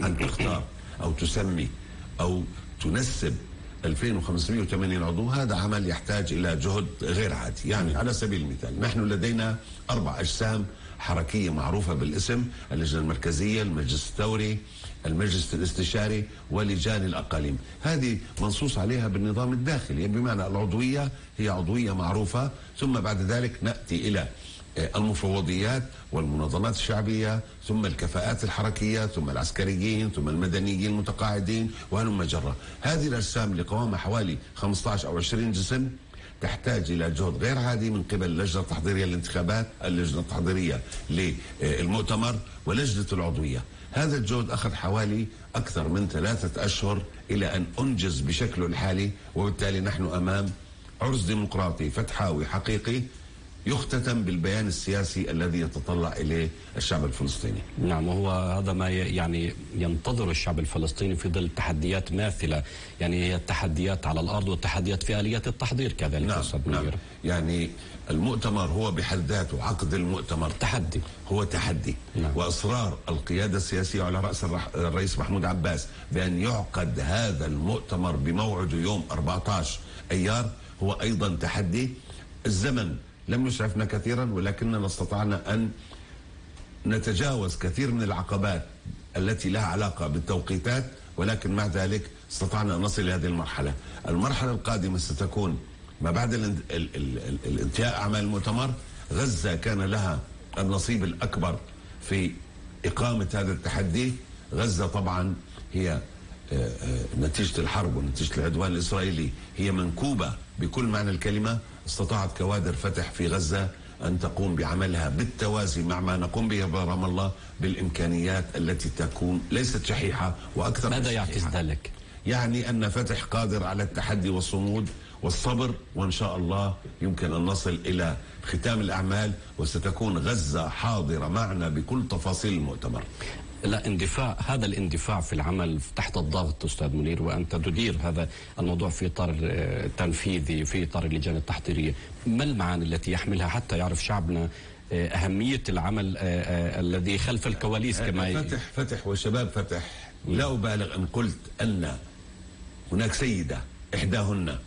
أن تختار أو تسمي أو تنسب 2580 عضو، هذا عمل يحتاج إلى جهد غير عادي. يعني على سبيل المثال نحن لدينا 4 أجسام حركية معروفة بالاسم: اللجنة المركزية، المجلس الثوري، المجلس الاستشاري، ولجان الأقاليم. هذه منصوص عليها بالنظام الداخلي، بمعنى العضوية هي عضوية معروفة، ثم بعد ذلك نأتي إلى المفوضيات والمنظمات الشعبية، ثم الكفاءات الحركية، ثم العسكريين، ثم المدنيين المتقاعدين، وهلم جرة. هذه الأجسام اللي قوامها حوالي 15 أو 20 جسم تحتاج إلى جهد غير عادي من قبل اللجنة التحضيرية للانتخابات، اللجنة التحضيرية للمؤتمر، ولجنة العضوية. هذا الجهد أخذ حوالي أكثر من 3 أشهر إلى أن أنجز بشكله الحالي، وبالتالي نحن أمام عرس ديمقراطي فتحاوي حقيقي يختتم بالبيان السياسي الذي يتطلع إليه الشعب الفلسطيني. نعم، وهو هذا ما يعني ينتظر الشعب الفلسطيني في ظل تحديات ماثلة، يعني هي التحديات على الأرض والتحديات في آليات التحضير كذلك. نعم. يعني المؤتمر هو بحد ذاته، عقد المؤتمر تحدي، هو تحدي. نعم. وإصرار القيادة السياسية على رأس الرئيس محمود عباس بأن يعقد هذا المؤتمر بموعده يوم 14 أيار هو أيضا تحدي. الزمن لم يسعفنا كثيرا، ولكننا استطعنا أن نتجاوز كثير من العقبات التي لها علاقة بالتوقيتات، ولكن مع ذلك استطعنا أن نصل إلى هذه المرحلة. المرحلة القادمة ستكون ما بعد الانتهاء أعمال المؤتمر. غزة كان لها النصيب الأكبر في إقامة هذا التحدي. غزة طبعا هي نتيجة الحرب ونتيجة العدوان الإسرائيلي هي منكوبة بكل معنى الكلمة. استطاعت كوادر فتح في غزة أن تقوم بعملها بالتوازي مع ما نقوم به برام الله بالإمكانيات التي تكون ليست شحيحة وأكثر. ماذا يعكس ذلك؟ يعني أن فتح قادر على التحدي والصمود والصبر، وإن شاء الله يمكن أن نصل إلى ختام الأعمال وستكون غزة حاضرة معنا بكل تفاصيل المؤتمر. لا اندفاع، هذا الاندفاع في العمل تحت الضغط أستاذ منير، وأنت تدير هذا الموضوع في إطار تنفيذي في إطار اللجان التحضيرية، ما المعاني التي يحملها حتى يعرف شعبنا أهمية العمل الذي خلف الكواليس؟ كما فتح وشباب فتح، لا أبالغ أن قلت أن هناك سيدة إحداهن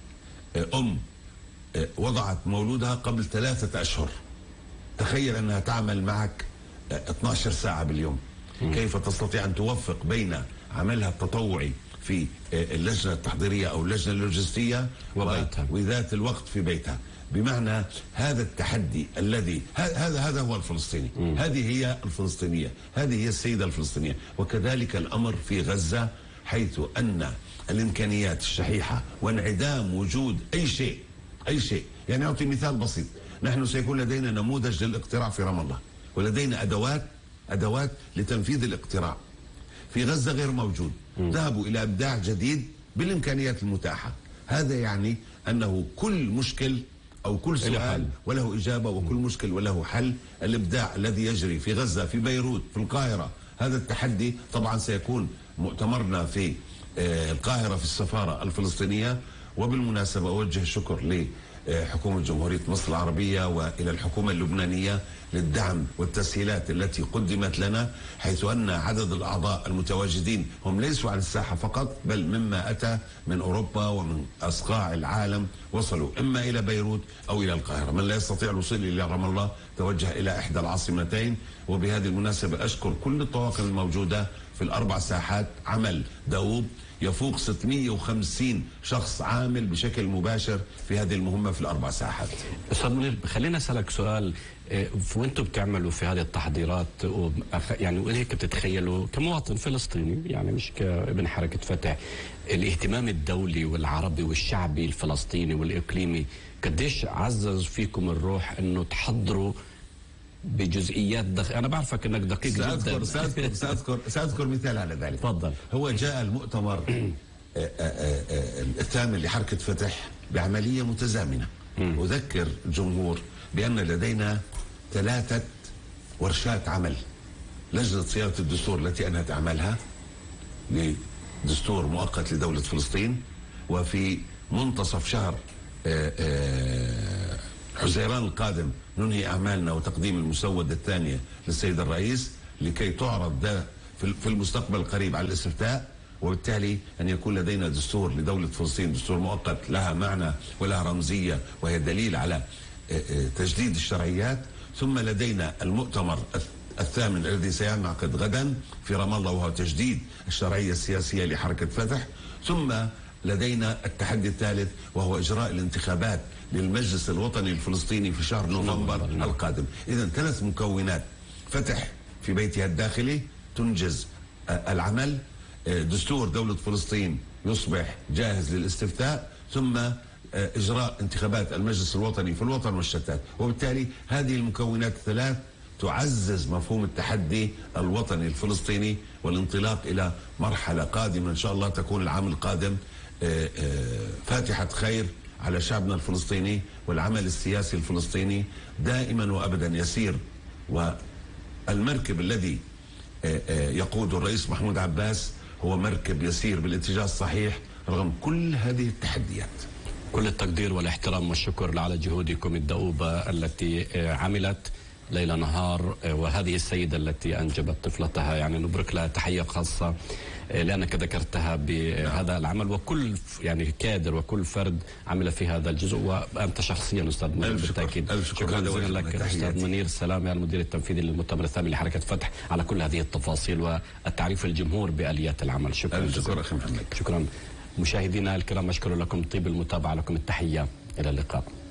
وضعت مولودها قبل 3 أشهر. تخيل أنها تعمل معك 12 ساعة باليوم. كيف تستطيع أن توفق بين عملها التطوعي في اللجنة التحضيرية أو اللجنة اللوجستية وذات الوقت في بيتها؟ بمعنى هذا التحدي الذي هذا هو الفلسطيني. هذه هي الفلسطينية، هذه هي السيدة الفلسطينية. وكذلك الأمر في غزة، حيث أن الإمكانيات الشحيحة وانعدام وجود أي شيء. يعني أعطي مثال بسيط: نحن سيكون لدينا نموذج للاقتراع في رام الله، ولدينا أدوات لتنفيذ الاقتراع. في غزة غير موجود. ذهبوا إلى إبداع جديد بالإمكانيات المتاحة. هذا يعني أنه كل مشكل أو كل سؤال وله إجابة، وكل مشكل وله حل. الإبداع الذي يجري في غزة، في بيروت، في القاهرة، هذا التحدي. طبعا سيكون مؤتمرنا في القاهرة في السفارة الفلسطينية. وبالمناسبة أوجه شكر لحكومة جمهورية مصر العربية وإلى الحكومة اللبنانية للدعم والتسهيلات التي قدمت لنا، حيث أن عدد الأعضاء المتواجدين هم ليسوا على الساحة فقط، بل مما أتى من أوروبا ومن أصقاع العالم، وصلوا إما إلى بيروت أو إلى القاهرة. من لا يستطيع الوصول إلى رام الله توجه إلى إحدى العاصمتين. وبهذه المناسبة أشكر كل الطواقم الموجودة في ال4 ساحات عمل دؤوب. يفوق 650 شخص عامل بشكل مباشر في هذه المهمة في ال4 ساحات. أستاذ منير، خلينا أسألك سؤال. وانتم بتعملوا في هذه التحضيرات، يعني وهيك بتتخيلوا كمواطن فلسطيني، يعني مش كابن حركة فتح، الاهتمام الدولي والعربي والشعبي الفلسطيني والإقليمي قديش عزز فيكم الروح انه تحضروا بجزئيات أنا بعرفك أنك دقيق جدا. سأذكر مثال على ذلك. تفضل. هو جاء المؤتمر الثامن لحركة فتح بعملية متزامنة. أذكر الجمهور بأن لدينا 3 ورشات عمل: لجنة صياغة الدستور التي أنهت أعمالها لدستور مؤقت لدولة فلسطين، وفي منتصف شهر حزيران القادم ننهي أعمالنا وتقديم المسودة الثانية للسيد الرئيس لكي تعرض في المستقبل القريب على الاستفتاء، وبالتالي أن يكون لدينا دستور لدولة فلسطين، دستور مؤقت لها معنى ولها رمزية وهي دليل على تجديد الشرعيات. ثم لدينا المؤتمر الثامن الذي سينعقد غدا في رام الله وهو تجديد الشرعية السياسية لحركة فتح. ثم لدينا التحدي الثالث وهو إجراء الانتخابات للمجلس الوطني الفلسطيني في شهر نوفمبر القادم. إذن 3 مكونات: فتح في بيتها الداخلي تنجز العمل، دستور دولة فلسطين يصبح جاهز للاستفتاء، ثم إجراء انتخابات المجلس الوطني في الوطن والشتات. وبالتالي هذه المكونات الثلاث تعزز مفهوم التحدي الوطني الفلسطيني والانطلاق إلى مرحلة قادمة إن شاء الله تكون العام القادم فاتحة خير على شعبنا الفلسطيني. والعمل السياسي الفلسطيني دائما وأبدا يسير، والمركب الذي يقود الرئيس محمود عباس هو مركب يسير بالاتجاه الصحيح رغم كل هذه التحديات. كل التقدير والاحترام والشكر على جهودكم الدؤوبة التي عملت ليل نهار، وهذه السيدة التي أنجبت طفلتها يعني نبرك لها تحية خاصة لأنك ذكرتها بهذا العمل، وكل يعني كادر وكل فرد عمل في هذا الجزء، وأنت شخصيا أستاذ منير بالتأكيد. شكرا جزيلا لك أستاذ منير سلامي المدير التنفيذي للمؤتمر الثاني لحركة فتح على كل هذه التفاصيل والتعريف الجمهور بآليات العمل. شكرا جزيلا. شكرا مشاهدينا الكرام، أشكر لكم طيب المتابعة، لكم التحية، إلى اللقاء.